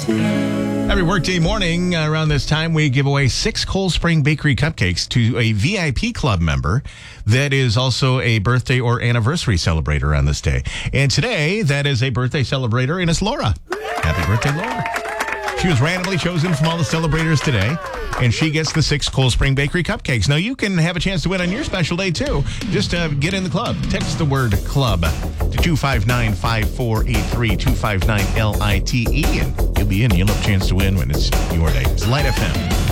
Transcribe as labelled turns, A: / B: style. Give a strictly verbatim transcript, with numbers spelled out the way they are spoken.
A: Every workday morning uh, around this time, we give away six Cold Spring Bakery cupcakes to a V I P club member that is also a birthday or anniversary celebrator on this day. And today, that is a birthday celebrator, and it's Laura. Happy birthday, Laura. She was randomly chosen from all the celebrators today, and she gets the six Cold Spring Bakery cupcakes. Now, you can have a chance to win on your special day, too. Just uh, get in the club. Text the word club to two five nine, five four eight three, two five nine L I T E, and you'll be in. You'll have a chance to win when it's your day. It's Light F M.